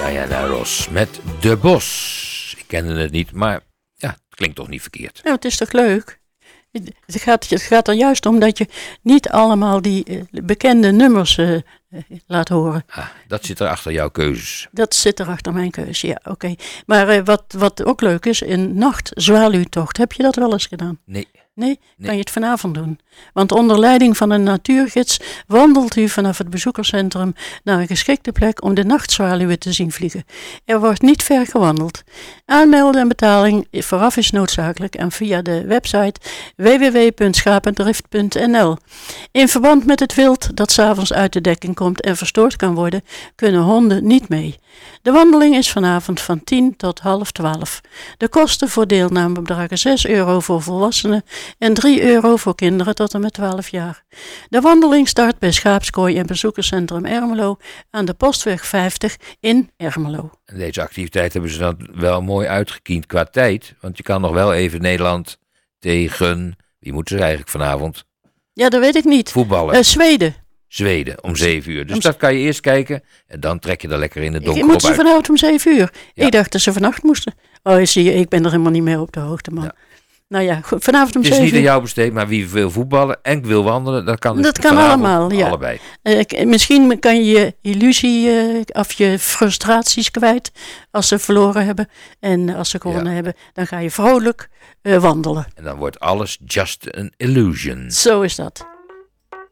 Diana Ross met De Bos. Ik kende het niet, maar ja, het klinkt toch niet verkeerd. Nou, het is toch leuk? Het gaat er juist om dat je niet allemaal die bekende nummers laat horen. Ah, dat zit er achter jouw keuzes. Dat zit er achter mijn keuze, ja, oké. Maar wat ook leuk is, een nachtzwaluwtocht. Heb je dat wel eens gedaan? Nee. Nee? Kan je het vanavond doen. Want onder leiding van een natuurgids wandelt u vanaf het bezoekerscentrum naar een geschikte plek om de nachtzwaluwen te zien vliegen. Er wordt niet ver gewandeld. Aanmelden en betaling vooraf is noodzakelijk en via de website www.schapendrift.nl. In verband met het wild dat 's avonds uit de dekking komt en verstoord kan worden, kunnen honden niet mee. De wandeling is vanavond van 10 tot 11:30. De kosten voor deelname bedragen €6 voor volwassenen en €3 voor kinderen tot en met 12 jaar. De wandeling start bij Schaapskooi en bezoekerscentrum Ermelo aan de Postweg 50 in Ermelo. En deze activiteit hebben ze dan wel mooi uitgekiend qua tijd. Want je kan nog wel even Nederland tegen... Wie moet ze eigenlijk vanavond? Ja, dat weet ik niet. Voetballen. Zweden om 7 uur. Dus dat kan je eerst kijken en dan trek je er lekker in het donker op Moeten ze uit. vanavond om 7 uur? Ja. Ik dacht dat ze vannacht moesten. Oh, zie je, ik ben er helemaal niet meer op de hoogte, man. Ja. Nou ja, goed, vanavond om Het is 7 niet uur. aan jou besteed, maar wie wil voetballen en wil wandelen, dat kan dus Dat kan vanavond allemaal, ja. allebei. Misschien kan je je illusie of je frustraties kwijt als ze verloren hebben. En als ze gewonnen hebben, dan ga je vrolijk wandelen. En dan wordt alles just an illusion. Zo is dat.